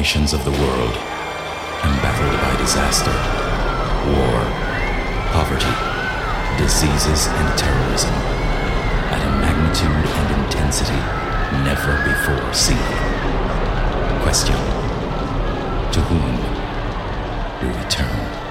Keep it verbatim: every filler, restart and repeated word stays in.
nations of the world, embattled by disaster, war, poverty, diseases, and terrorism, at a magnitude and intensity never before seen. Question: to whom do we turn?